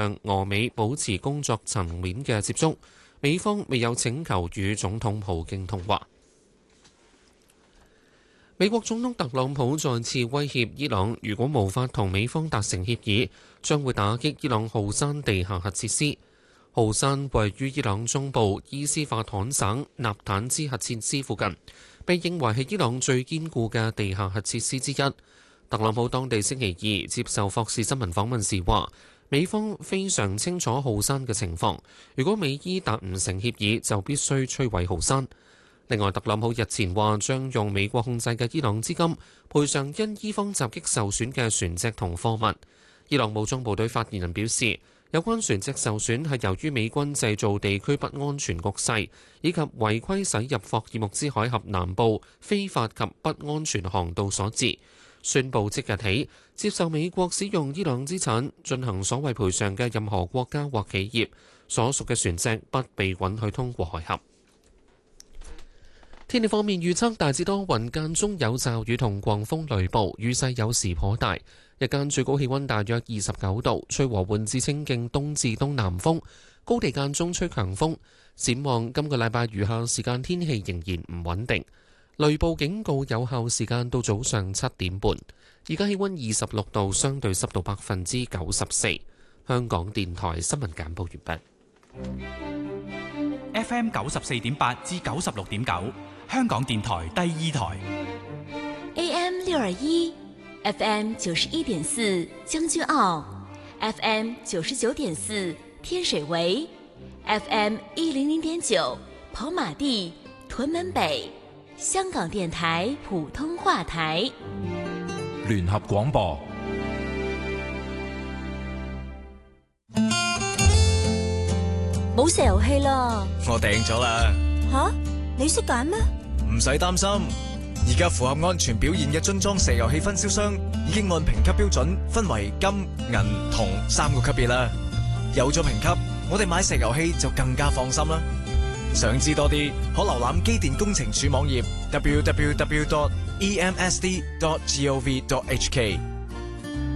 上俄美保持工作層面嘅接觸，美方未有請求與總統普京通話。美國總統特朗普再次威脅伊朗，如果無法同美方達成協議，將會打擊伊朗浩山地下核設施。浩山位於伊朗中部伊斯法罕省納坦茲核設施附近，被認為係伊朗最堅固嘅地下核設施之一。特朗普當地星期二接受霍士新聞訪問時話，美方非常清楚浩山嘅情況，如果美伊達唔成協議，就必須摧毀浩山。另外，特朗普日前話將用美國控制嘅伊朗資金賠償因伊方襲擊受損嘅船隻同貨物。伊朗武裝部隊發言人表示，有關船隻受損係由於美軍製造地區不安全局勢，以及違規駛入霍爾木茲海峽南部非法及不安全航道所致。宣布即日起接受美國使用伊朗資產進行所謂賠償嘅任何國家或企業所屬嘅船隻不被允許通過海峽。天氣方面預測大致多雲，間中有驟雨同狂風雷暴，雨勢有時頗大。日間最高氣溫大約29度，吹和緩至清勁東至東南風，高地間中吹強風。展望今個禮拜餘下時間天氣仍然唔穩定，雷暴警告有效時間到早上7點半。而家氣溫26度，相對濕度94%。香港電台新聞簡報完畢。 FM 94.8至96.9，香港電台第二台。 AM 621。FM 91.4將軍澳 ，FM 99.4天水圍 ，FM 100.9跑馬地屯門北，香港電台普通話台。 聯合廣播。 冇石油氣啦！ 我訂咗啦。 吓，你識揀咩？ 唔使擔心。而家符合安全表現嘅樽裝石油氣分銷商已經按評級標準分為金、銀、銅3個級別啦。有咗評級，我哋買石油氣就更加放心啦。想知多啲，可瀏覽機電工程署網頁 www.emsd.gov.hk。